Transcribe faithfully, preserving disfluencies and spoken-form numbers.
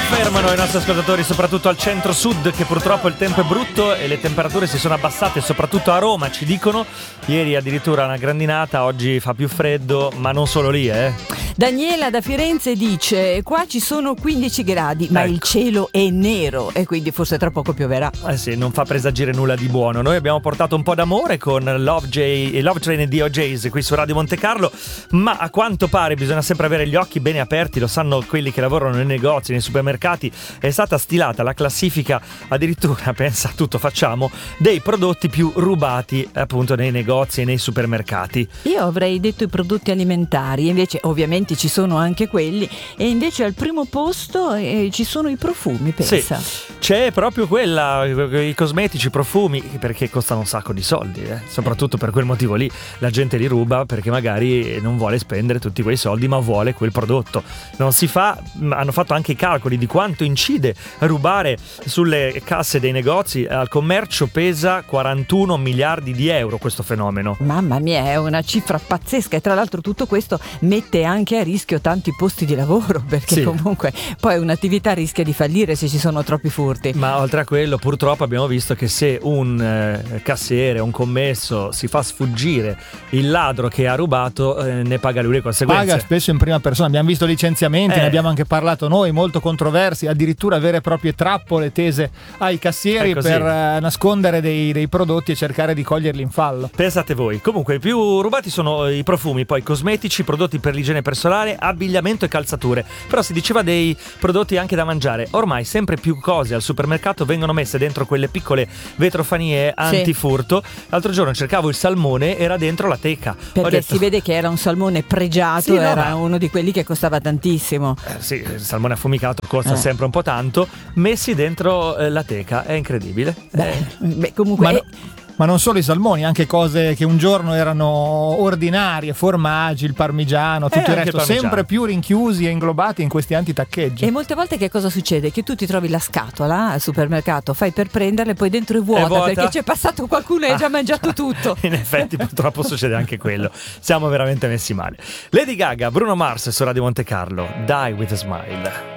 Confermano i nostri ascoltatori, soprattutto al centro-sud, che purtroppo il tempo è brutto e le temperature si sono abbassate, soprattutto a Roma, ci dicono. Ieri addirittura una grandinata, oggi fa più freddo, ma non solo lì, eh. Daniela da Firenze dice: qua ci sono quindici gradi, ma ecco, il cielo è nero e quindi forse tra poco pioverà. Eh sì, non fa presagire nulla di buono. Noi abbiamo portato un po' d'amore con Love, J, Love Train e D O Js qui su Radio Monte Carlo, ma a quanto pare bisogna sempre avere gli occhi bene aperti, lo sanno quelli che lavorano nei negozi, nei supermercati. È stata stilata la classifica, addirittura, pensa, tutto facciamo, dei prodotti più rubati appunto nei negozi e nei supermercati. Io avrei detto i prodotti alimentari, invece ovviamente ci sono anche quelli, e invece al primo posto eh, ci sono i profumi, pensa. Sì, c'è proprio quella, i cosmetici, i profumi, perché costano un sacco di soldi, eh? Soprattutto per quel motivo lì la gente li ruba, perché magari non vuole spendere tutti quei soldi, ma vuole quel prodotto. Non si fa, hanno fatto anche i calcoli di quanto incide rubare sulle casse dei negozi. Al commercio pesa quarantuno miliardi di euro questo fenomeno. Mamma mia, è una cifra pazzesca, e tra l'altro tutto questo mette anche a rischio tanti posti di lavoro, perché sì, comunque poi un'attività rischia di fallire se ci sono troppi furti. Ma oltre a quello, purtroppo abbiamo visto che se un eh, cassiere, un commesso si fa sfuggire il ladro che ha rubato, eh, ne paga lui le conseguenze. Paga spesso in prima persona. Abbiamo visto licenziamenti, eh. ne abbiamo anche parlato noi, molto controversi, addirittura vere e proprie trappole tese ai cassieri per eh, nascondere dei, dei prodotti e cercare di coglierli in fallo. Pensate voi. Comunque i più rubati sono i profumi, poi cosmetici, prodotti per l'igiene personale, abbigliamento e calzature. Però si diceva dei prodotti anche da mangiare. Ormai sempre più cose al supermercato vengono messe dentro quelle piccole vetrofanie antifurto. Sì. L'altro giorno cercavo il salmone, era dentro la teca. Perché Ho detto, si vede che era un salmone pregiato, sì, era no, ma... uno di quelli che costava tantissimo. Eh, sì, il salmone affumicato costa eh. sempre un po' tanto. Messi dentro eh, la teca, è incredibile. Beh, eh. beh comunque... Ma è... no... Ma non solo i salmoni, anche cose che un giorno erano ordinarie, formaggi, il parmigiano, tutto eh, il resto, sempre più rinchiusi e inglobati in questi antitaccheggi. E molte volte che cosa succede? Che tu ti trovi la scatola al supermercato, fai per prenderla e poi dentro è vuota, è vuota. Perché c'è passato qualcuno e ha già mangiato tutto. In effetti purtroppo succede anche quello. Siamo veramente messi male. Lady Gaga, Bruno Mars su Radio Monte Carlo, Die With A Smile.